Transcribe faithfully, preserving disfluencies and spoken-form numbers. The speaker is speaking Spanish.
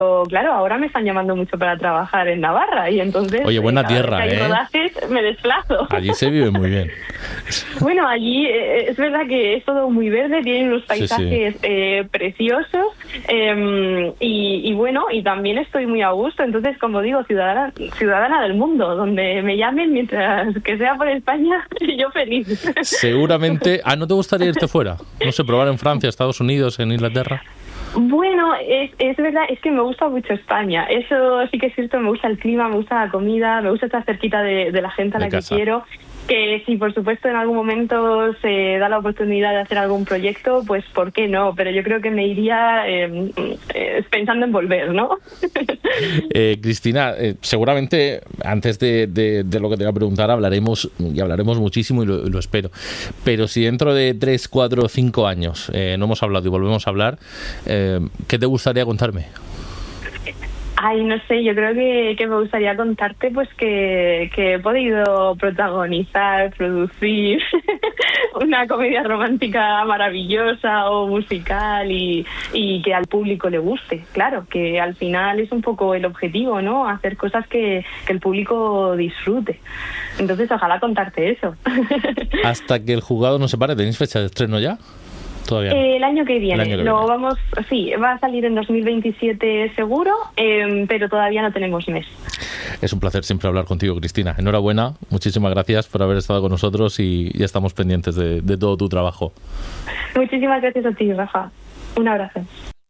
claro, ahora me están llamando mucho para trabajar en Navarra y entonces... Oye, buena eh, cada tierra, vez que hay ¿eh? rodajes, me desplazo. Allí se vive muy bien. Bueno, allí eh, es verdad que es todo muy verde, tienen unos paisajes sí, sí. Eh, preciosos eh, y, y bueno, y también estoy muy a gusto, entonces como digo, ciudadana, ciudadana del mundo, donde me llamen mientras que sea por España, yo feliz. Seguramente, ah, ¿no te gustaría irte fuera? No sé, probar en Francia, Estados Unidos, en Inglaterra. Bueno, es, es verdad, es que me gusta mucho España. Eso sí que es cierto, me gusta el clima, me gusta la comida, me gusta estar cerquita de, de la gente a la que quiero. Que si por supuesto en algún momento se da la oportunidad de hacer algún proyecto, pues ¿por qué no? Pero yo creo que me iría eh, eh, pensando en volver, ¿no? Eh, Cristina, eh, seguramente antes de, de, de lo que te voy a preguntar hablaremos y hablaremos muchísimo y lo, y lo espero. Pero si dentro de tres, cuatro, cinco años eh, no hemos hablado y volvemos a hablar, eh, ¿qué te gustaría contarme? Ay, no sé, yo creo que, que me gustaría contarte pues que, que he podido protagonizar, producir una comedia romántica maravillosa o musical y, y que al público le guste. Claro, que al final es un poco el objetivo, ¿no? Hacer cosas que, que el público disfrute. Entonces, ojalá contarte eso. Hasta que el juzgado no se pare, ¿tenéis fecha de estreno ya? Todavía no. Eh, el año que viene, año que lo viene. vamos, sí, va a salir en dos mil veintisiete seguro, eh, pero todavía no tenemos mes. Es un placer siempre hablar contigo, Cristina. Enhorabuena, muchísimas gracias por haber estado con nosotros y, y estamos pendientes de, de todo tu trabajo. Muchísimas gracias a ti, Rafa. Un abrazo.